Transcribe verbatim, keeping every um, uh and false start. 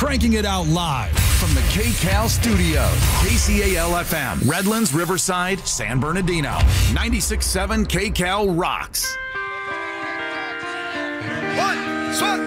cranking it out live from the K-Cal studios. K C A L F M, Redlands, Riverside, San Bernardino. ninety-six point seven K-Cal rocks. One, swing.